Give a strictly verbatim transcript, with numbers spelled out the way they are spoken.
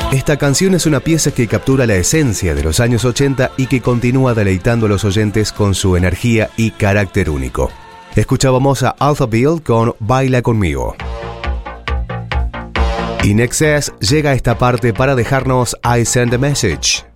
Esta canción es una pieza que captura la esencia de los años ochenta y que continúa deleitando a los oyentes con su energía y carácter único. Escuchábamos a Alphaville con Baila Conmigo. In Excess llega a esta parte para dejarnos I Send a Message.